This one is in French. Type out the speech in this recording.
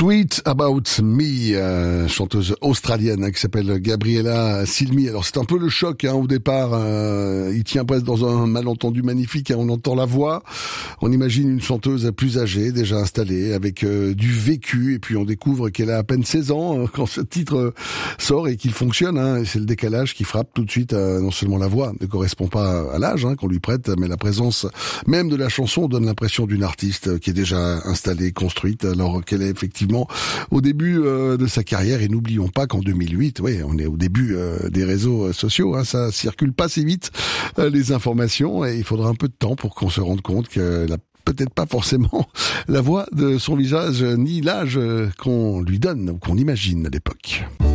Sweet About Me, chanteuse australienne qui s'appelle Gabriella Cilmi. Alors c'est un peu le choc au départ, il tient presque dans un malentendu magnifique, on entend la voix, on imagine une chanteuse plus âgée, déjà installée, avec du vécu, et puis on découvre qu'elle a à peine 16 ans quand ce titre sort et qu'il fonctionne, et c'est le décalage qui frappe tout de suite, non seulement la voix ne correspond pas à l'âge qu'on lui prête, mais la présence même de la chanson donne l'impression d'une artiste qui est déjà installée, construite, alors qu'elle est effectivement au début de sa carrière. Et n'oublions pas qu'en 2008, on est au début des réseaux sociaux, ça circule pas si vite les informations, et il faudra un peu de temps pour qu'on se rende compte qu'elle a peut-être pas forcément la voix de son visage ni l'âge qu'on lui donne ou qu'on imagine à l'époque.